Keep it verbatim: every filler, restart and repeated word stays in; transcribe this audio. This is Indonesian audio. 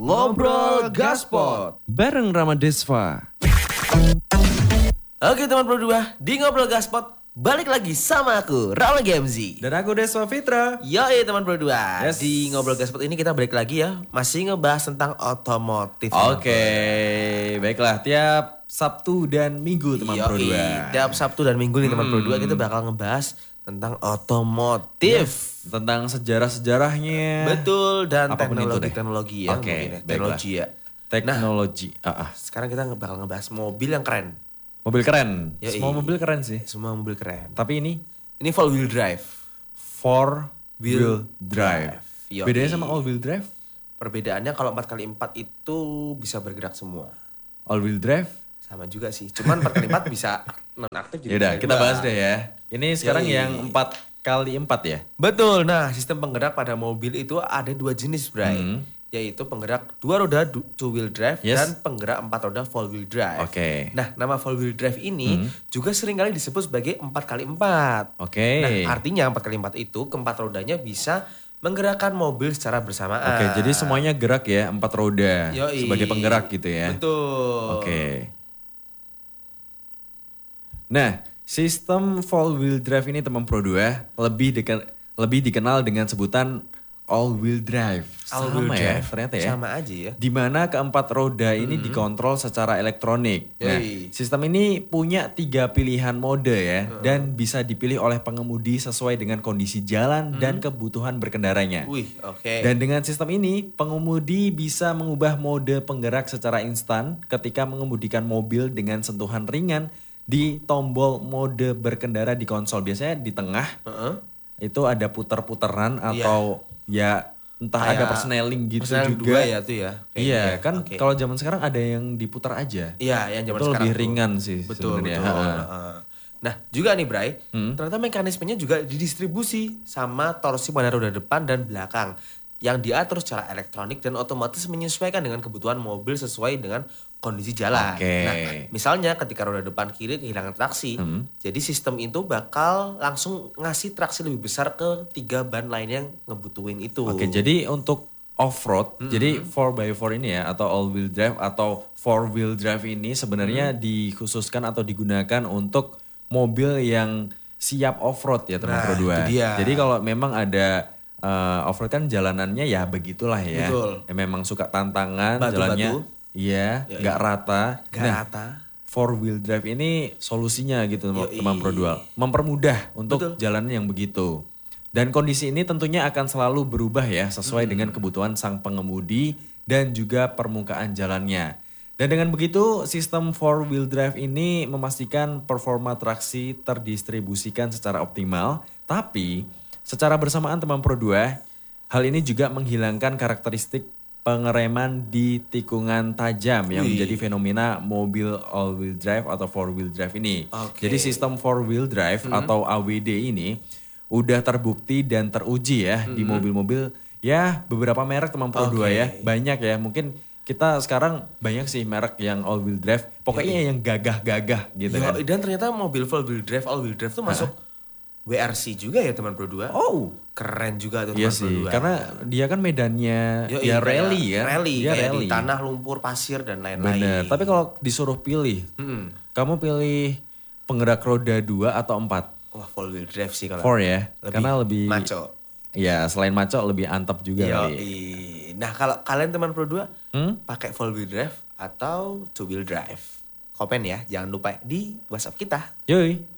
Ngobrol Gaspot bareng Ramadesva. Oke teman Pro dua, di Ngobrol Gaspot balik lagi sama aku, Rama Gemzi. Dan aku Deswa Fitra. Yoi teman Pro dua, Yes. di Ngobrol Gaspot ini kita balik lagi ya, masih ngebahas tentang otomotif. Oke, baiklah, tiap Sabtu dan Minggu teman Pro Yoi, dua. tiap Sabtu dan Minggu nih teman Pro dua kita bakal ngebahas tentang otomotif. Yes, tentang sejarah-sejarahnya. Betul, dan Apapun itu deh. teknologi-teknologi ya, Oke, mungkin ya, baiklah. teknologi ya. Teknologi. Ah, ah. Sekarang kita bakal ngebahas mobil yang keren. Mobil keren. Yoi. Semua mobil keren sih. Semua mobil keren. Tapi ini Ini full wheel drive. four wheel Wheel drive. Yoi. Bedanya sama all wheel drive? Perbedaannya kalau empat kali empat itu bisa bergerak semua. All wheel drive? Sama juga sih. Cuman empat kali empat bisa non aktif juga. Yaudah, bisa kita juga. bahas deh ya. Ini sekarang Yoi. yang empat kali empat ya. Betul. Nah, sistem penggerak pada mobil itu ada dua jenis, Bray. Hmm. Yaitu penggerak dua roda du- two wheel drive Yes. dan penggerak empat roda four wheel drive. Oke. Nah, nama four wheel drive ini juga seringkali disebut sebagai empat kali empat. Oke. Nah, artinya empat kali empat itu keempat rodanya bisa menggerakkan mobil secara bersamaan. Oke, jadi semuanya gerak ya, empat roda Yoi. sebagai penggerak gitu ya. Betul. Oke. Nah, sistem four wheel drive ini teman Pro dua lebih dika- lebih dikenal dengan sebutan all wheel drive. All Sama wheel ya, drive. ternyata ya. Sama aja ya. Di mana keempat roda ini dikontrol secara elektronik. Nah, Yoi. sistem ini punya tiga pilihan mode ya, dan bisa dipilih oleh pengemudi sesuai dengan kondisi jalan dan kebutuhan berkendaranya. Wih, oke. Dan dengan sistem ini, pengemudi bisa mengubah mode penggerak secara instan ketika mengemudikan mobil dengan sentuhan ringan di tombol mode berkendara di konsol. Biasanya di tengah Heeh. itu ada puter-puteran atau ya entah ada Kayak persneling gitu persneling juga. dua ya tuh ya. Kayaknya Iya, ya. kan Oke. kalau zaman sekarang ada yang diputar aja. Iya, yang zaman itu sekarang lebih tuh. ringan sih Betul, sebenarnya. betul. Ha-ha. Heeh. Nah, juga nih Bray, ternyata mekanismenya juga didistribusi sama torsi pada roda depan dan belakang yang diatur secara elektronik dan otomatis menyesuaikan dengan kebutuhan mobil sesuai dengan kondisi jalan. Oke. Nah, misalnya ketika roda depan kiri kehilangan traksi, jadi sistem itu bakal langsung ngasih traksi lebih besar ke tiga ban lain yang ngebutuhin itu. Oke, jadi untuk off-road, jadi four by four ini ya, atau all wheel drive atau four wheel drive ini sebenarnya dikhususkan atau digunakan untuk mobil yang siap off-road ya teman Nah, Pro dua. itu dia. Jadi kalau memang ada uh, off-road kan jalanannya ya begitulah ya. Betul. Ya memang suka tantangan Batu-batu. jalannya. Iya, Yoi. nggak rata. Gak Nah, rata. four wheel drive ini solusinya gitu teman- Yoi. teman Pro dua. Mempermudah untuk Betul. jalan yang begitu. Dan kondisi ini tentunya akan selalu berubah ya sesuai dengan kebutuhan sang pengemudi dan juga permukaan jalannya. Dan dengan begitu sistem four wheel drive ini memastikan performa traksi terdistribusikan secara optimal. Tapi secara bersamaan teman Pro dua, hal ini juga menghilangkan karakteristik pengereman di tikungan tajam yang Wih. menjadi fenomena mobil all wheel drive atau four wheel drive ini. Oke. Jadi sistem four wheel drive atau A W D ini udah terbukti dan teruji ya di mobil-mobil ya beberapa merek teman Pro dua Oke. ya. Banyak ya, mungkin kita sekarang banyak sih merek yang all wheel drive. Pokoknya yang gagah-gagah gitu Yo, kan. dan ternyata mobil full wheel drive, all wheel drive tuh masuk W R C juga ya teman Pro dua. Oh, Keren juga tuh iya teman Pro sih. dua. Karena dia kan medannya Yoi, ya kayak rally ya. Rally, Dia kayak rally. di tanah, lumpur, pasir dan lain-lain. Bener. Tapi kalau disuruh pilih, Hmm. kamu pilih penggerak roda dua atau empat? Wah, full wheel drive sih kalau. Four ya. Lebih Karena lebih maco. Ya, selain maco lebih antep juga kali. Yoi. Nah, kalau kalian teman Pro dua Hmm? pakai full wheel drive atau two wheel drive? Komen ya, jangan lupa di WhatsApp kita. Yoi.